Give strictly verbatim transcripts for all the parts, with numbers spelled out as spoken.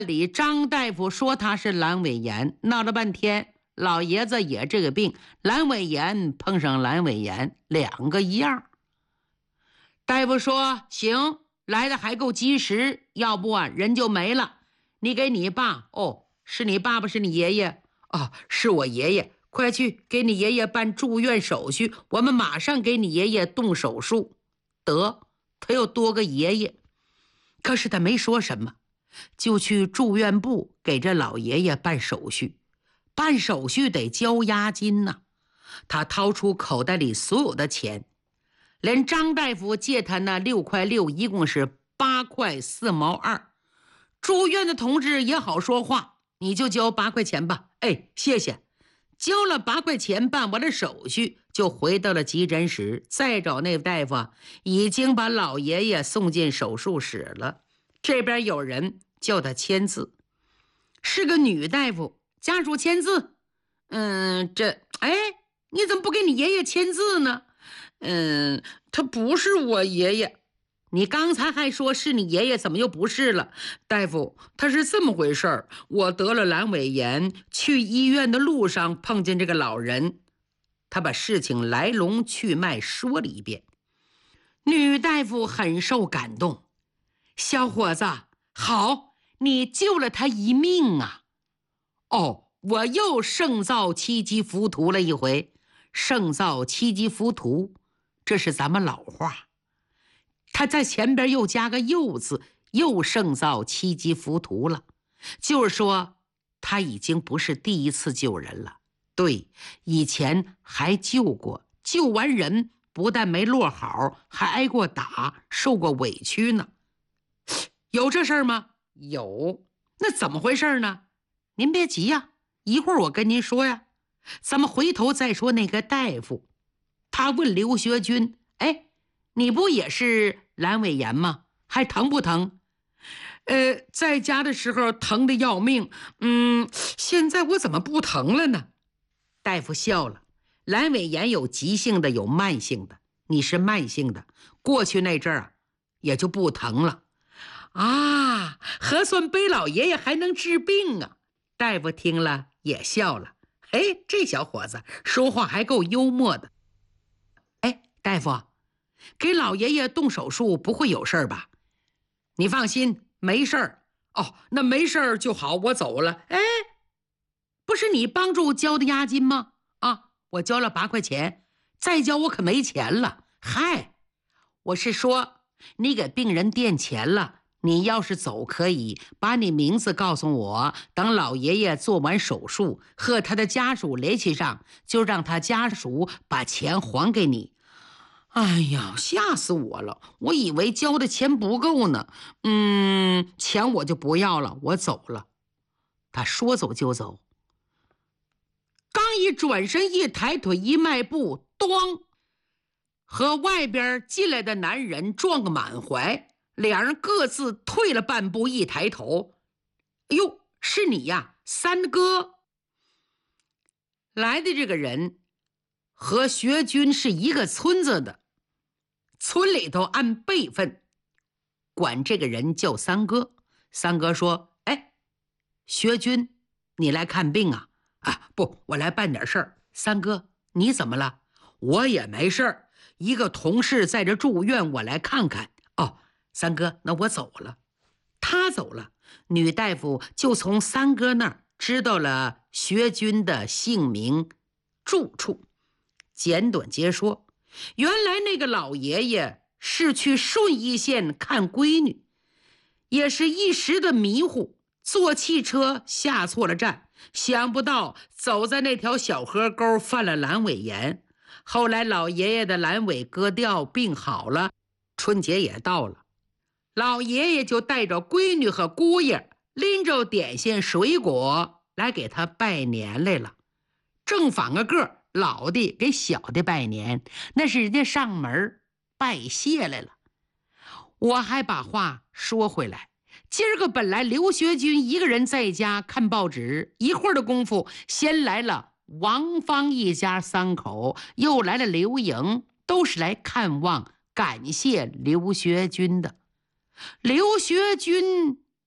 里张大夫说他是阑尾炎，闹了半天，老爷子也这个病，阑尾炎碰上阑尾炎，两个一样。大夫说行，来的还够及时，要不啊人就没了。你给你爸，哦，是你爸爸是你爷爷？哦，是我爷爷，快去给你爷爷办住院手续，我们马上给你爷爷动手术。得，他又多个爷爷。可是他没说什么，就去住院部给这老爷爷办手续。办手续得交押金呢，他掏出口袋里所有的钱，连张大夫借他那六块六，一共是八块四毛二。住院的同志也好说话，你就交八块钱吧。哎，谢谢。交了八块钱，办完了手续，就回到了急诊室。再找那大夫，已经把老爷爷送进手术室了。这边有人叫他签字，是个女大夫，家属签字。嗯，这，哎，你怎么不给你爷爷签字呢？嗯，他不是我爷爷。你刚才还说是你爷爷，怎么又不是了？大夫，他是这么回事儿，我得了阑尾炎，去医院的路上碰见这个老人，他把事情来龙去脉说了一遍。女大夫很受感动，小伙子，好，你救了他一命啊！哦，我又胜造七级浮屠了一回。胜造七级浮屠，这是咱们老话。他在前边又加个又字，又胜造七级浮屠了，就是说他已经不是第一次救人了。对，以前还救过，救完人不但没落好，还挨过打，受过委屈呢。有这事儿吗？有。那怎么回事呢？您别急呀，一会儿我跟您说呀。咱们回头再说那个大夫。他问刘学军，哎，你不也是阑尾炎吗？还疼不疼？呃，在家的时候疼得要命，嗯，现在我怎么不疼了呢？大夫笑了，阑尾炎有急性的，有慢性的，你是慢性的，过去那阵儿啊，也就不疼了。啊，核酸杯老爷爷还能治病啊！大夫听了也笑了，哎，这小伙子说话还够幽默的。哎，大夫，给老爷爷动手术不会有事儿吧？你放心，没事儿。哦，那没事儿就好，我走了。哎，不是你帮助交的押金吗？啊，我交了八块钱，再交我可没钱了。嗨，我是说你给病人垫钱了，你要是走可以把你名字告诉我，等老爷爷做完手术和他的家属联系上，就让他家属把钱还给你。哎呀，吓死我了，我以为交的钱不够呢。嗯，钱我就不要了，我走了。他说走就走，刚一转身，一抬腿，一迈步，咣，和外边进来的男人撞个满怀。两人各自退了半步，一抬头，哎呦，是你呀，三哥。来的这个人和学军是一个村子的，村里头按辈分管这个人叫三哥。三哥说，哎，学军，你来看病啊？啊，不，我来办点事儿。三哥，你怎么了？我也没事儿，一个同事在这住院，我来看看。哦，三哥，那我走了。他走了，女大夫就从三哥那儿知道了学军的姓名、住处。简短截说，原来那个老爷爷是去顺义县看闺女，也是一时的迷糊，坐汽车下错了站，想不到走在那条小河沟犯了阑尾炎。后来老爷爷的阑尾割掉，病好了，春节也到了，老爷爷就带着闺女和姑爷，拎着点心水果来给他拜年来了。正反个个，老的给小的拜年，那是人家上门拜谢来了。我还把话说回来，今儿个本来刘学军一个人在家看报纸，一会儿的功夫，先来了王芳一家三口，又来了刘莹，都是来看望感谢刘学军的。刘学军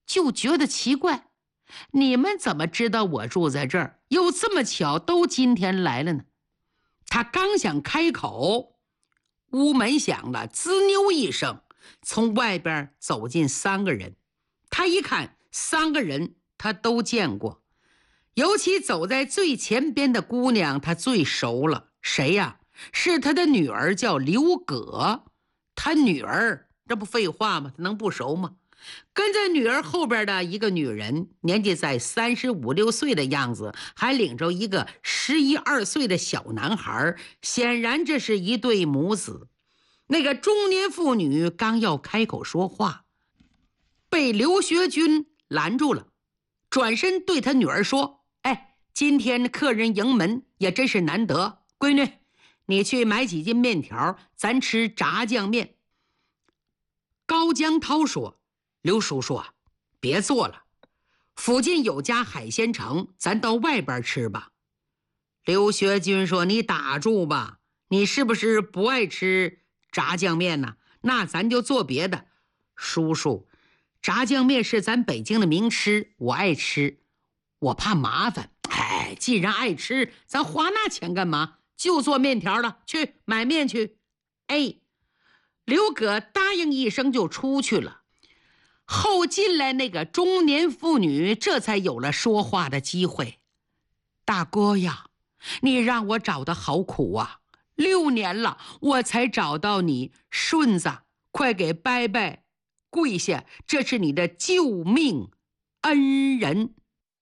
就觉得奇怪，你们怎么知道我住在这儿？又这么巧，都今天来了呢。他刚想开口，屋门响了，滋溜一声，从外边走进三个人。他一看，三个人他都见过，尤其走在最前边的姑娘他最熟了。谁呀？是他的女儿，叫刘葛。他女儿，这不废话吗？能不熟吗？跟在女儿后边的一个女人，年纪在三十五六岁的样子，还领着一个十一二岁的小男孩，显然这是一对母子。那个中年妇女刚要开口说话，被刘学军拦住了，转身对他女儿说：哎，今天客人迎门，也真是难得，闺女，你去买几斤面条，咱吃炸酱面。高江涛说：刘叔叔啊，别做了，附近有家海鲜城，咱到外边吃吧。刘学军说：你打住吧，你是不是不爱吃炸酱面呢？那咱就做别的。叔叔，炸酱面是咱北京的名吃，我爱吃，我怕麻烦。哎，既然爱吃，咱花那钱干嘛？就做面条了，去买面去。哎，刘葛答应一声就出去了。后进来那个中年妇女这才有了说话的机会。大哥呀，你让我找的好苦啊，六年了我才找到你。顺子，快给伯伯跪下，这是你的救命恩人。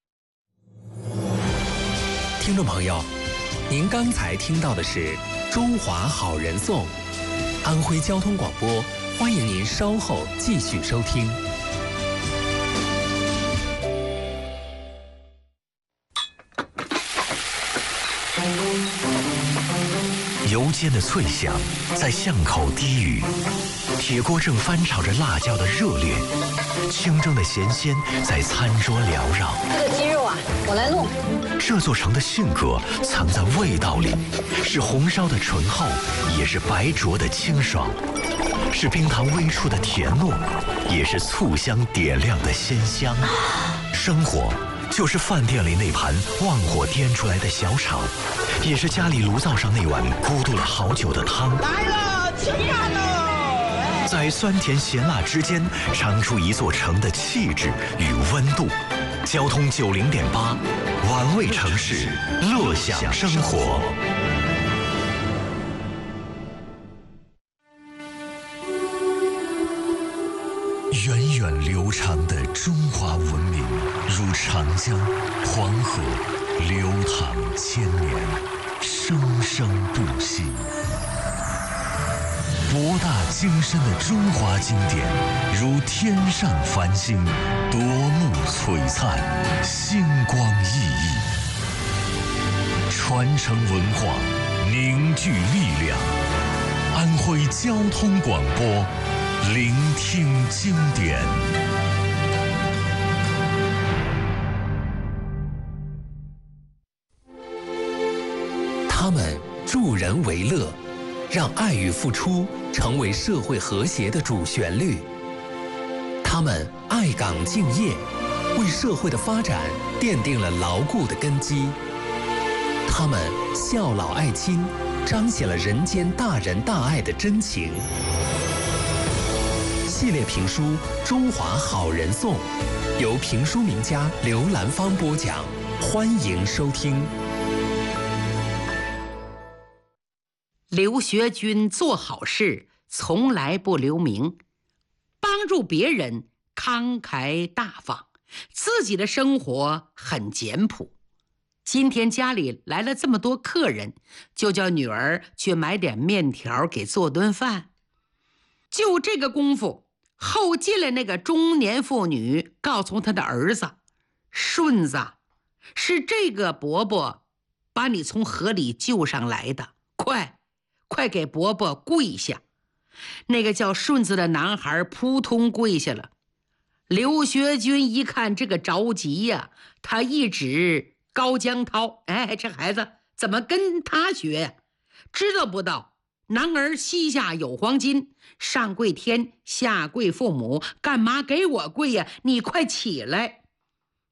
听众朋友，您刚才听到的是中华好人颂，安徽交通广播，欢迎您稍后继续收听。 油煎的脆响在巷口低语，铁锅正翻炒着辣椒的热烈，清蒸的咸鲜在餐桌缭绕。 这个鸡肉啊，我来弄。 这座城的性格藏在味道里，是红烧的醇厚，也是白灼的清爽，是冰糖微触的甜糯，也是醋香点亮的鲜香。生活就是饭店里那盘旺火颠出来的小炒，也是家里炉灶上那碗咕嘟了好久的汤。 来了，吃饭喽！ 在酸甜咸辣之间，尝出一座城的气质与温度。交通九零点八，玩味城市，乐享生活。源远流长的中华文明，如长江、黄河，流淌千年，生生不息。博大精深的中华经典，如天上繁星，夺目璀璨，星光熠熠。传承文化，凝聚力量。安徽交通广播，聆听经典。 他们助人为乐，让爱与付出成为社会和谐的主旋律。他们爱岗敬业，为社会的发展奠定了牢固的根基。他们孝老爱亲，彰显了人间大仁大爱的真情。系列评书《中华好人颂》，由评书名家刘兰芳播讲，欢迎收听。 刘学军做好事从来不留名，帮助别人慷慨大方，自己的生活很简朴。今天家里来了这么多客人，就叫女儿去买点面条给做顿饭。就这个功夫，后进来那个中年妇女告诉他的儿子：顺子，是这个伯伯把你从河里救上来的，快快给伯伯跪下。那个叫顺子的男孩扑通跪下了。刘学军一看这个着急呀、啊，他一指高江涛：哎，这孩子怎么跟他学呀？知道不道男儿膝下有黄金，上跪天，下跪父母，干嘛给我跪呀？你快起来！